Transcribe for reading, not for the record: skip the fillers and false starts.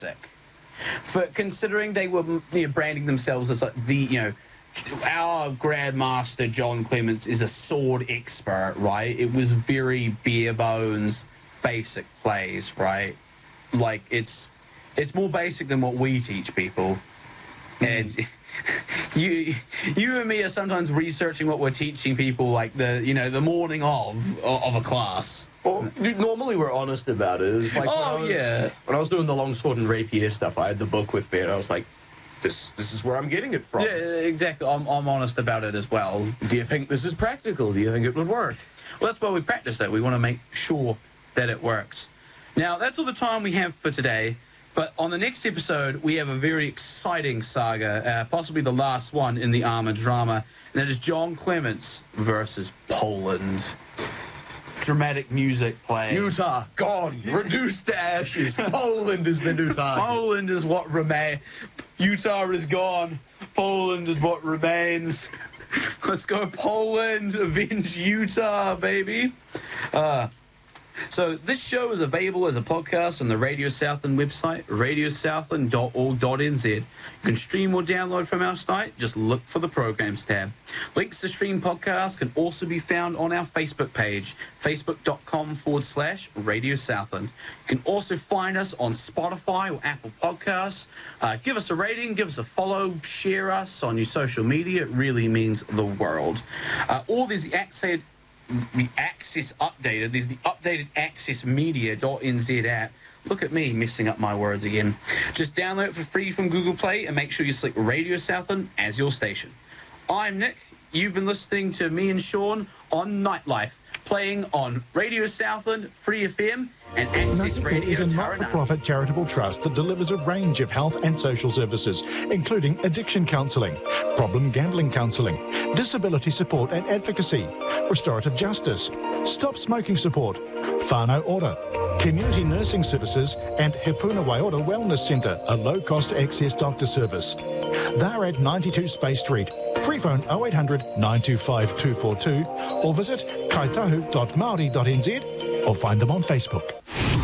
for considering they were branding themselves as like our Grandmaster John Clements is a sword expert, right? It was very bare bones, basic plays, right? Like it's more basic than what we teach people. And you and me are sometimes researching what we're teaching people, like the morning of a class. Well, normally we're honest about it. It's like when I was doing the longsword and rapier stuff, I had the book with me, and I was like, "This is where I'm getting it from." Yeah, exactly. I'm honest about it as well. Do you think this is practical? Do you think it would work? Well, that's why we practice it. We want to make sure that it works. Now, that's all the time we have for today. But on the next episode, we have a very exciting saga, possibly the last one in the Armour drama, and that is John Clements versus Poland. Dramatic music playing. Utah, gone. Reduced to ashes. Poland is the new target. Poland is what remains. Utah is gone. Poland is what remains. Let's go Poland. Avenge Utah, baby. So this show is available as a podcast on the Radio Southland website, radiosouthland.org.nz. You can stream or download from our site. Just look for the Programs tab. Links to stream podcasts can also be found on our Facebook page, facebook.com/Radio Southland. You can also find us on Spotify or Apple Podcasts. Give us a rating, give us a follow, share us on your social media. It really means the world. All these the Access updated. There's the updated accessmedia.nz app. Look at me messing up my words again. Just download it for free from Google Play and make sure you select Radio Southland as your station. I'm Nick. You've been listening to me and Sean on Nightlife, playing on Radio Southland, Free FM, and Access Radio is a Taranaki. not-for-profit charitable trust that delivers a range of health and social services, including addiction counselling, problem gambling counselling, disability support and advocacy, restorative justice, stop smoking support, whānau ora, community nursing services, and Hepuna Waiora Wellness Centre, a low-cost access doctor service. They're at 92 Space Street. Free phone 0800 925 242 or visit kaitahu.maori.nz or find them on Facebook.